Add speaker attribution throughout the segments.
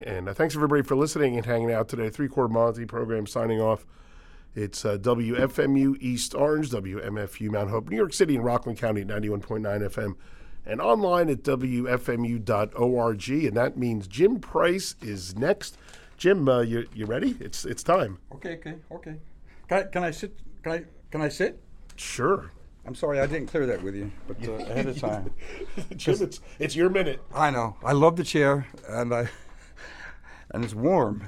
Speaker 1: And thanks everybody for listening and hanging out today. Three-Quarter Monty program signing off. It's WFMU East Orange, WMFU Mount Hope, New York City and Rockland County at 91.9 FM, and online at WFMU.org. And that means Jim Price is next. Jim, you ready? It's time.
Speaker 2: Okay. Can I sit? Can I sit?
Speaker 1: Sure.
Speaker 2: I'm sorry, I didn't clear that with you, but ahead of time.
Speaker 1: Jim, it's your minute.
Speaker 2: I know. I love the chair, and it's warm.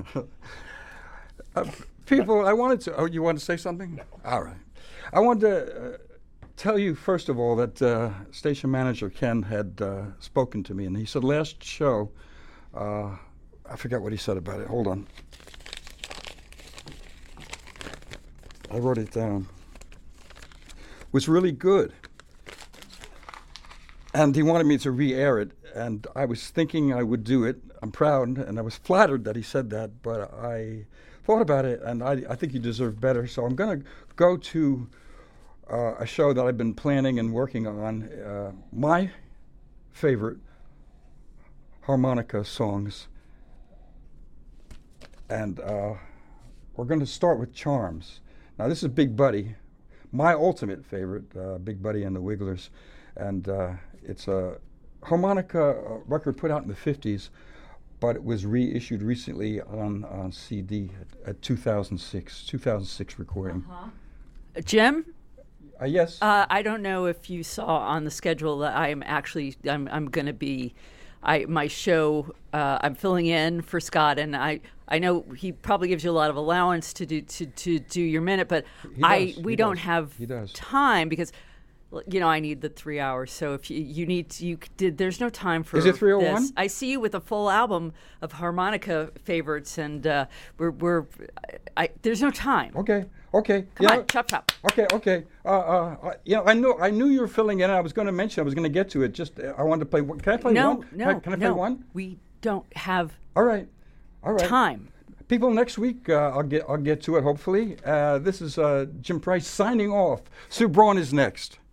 Speaker 2: People, I wanted to. Oh, you want to say something?
Speaker 1: No.
Speaker 2: All right. I wanted to tell you first of all that station manager Ken had spoken to me, and he said last show. I forgot what he said about it. Hold on. I wrote it down. Was really good. And he wanted me to re-air it, and I was thinking I would do it. I'm proud, and I was flattered that he said that, but I thought about it, and I think you deserve better. So I'm going to go to a show that I've been planning and working on, my favorite harmonica songs. And we're going to start with Charms. Now, this is Big Buddy, my ultimate favorite, Big Buddy and the Wigglers. And it's a harmonica record put out in the 50s, but it was reissued recently on CD at 2006 recording.
Speaker 3: Jim?
Speaker 2: Yes?
Speaker 3: I don't know if you saw on the schedule that I'm going to be, my show, I'm filling in for Scott, and I know he probably gives you a lot of allowance to do your minute, but we don't have time because, I need the 3 hours. So if there's no time for.
Speaker 2: Is it 3:01?
Speaker 3: This. I see you with a full album of harmonica favorites, and there's no time.
Speaker 2: Okay.
Speaker 3: Come on, chop.
Speaker 2: Okay. I knew you were filling in. I was going to mention. I was going to get to it. Just I wanted to play. Can I play one?
Speaker 3: No.
Speaker 2: Can I play one?
Speaker 3: We don't have.
Speaker 2: All right.
Speaker 3: Time.
Speaker 2: People, next week I'll get to it. Hopefully. This is Jim Price signing off. Sue Braun is next.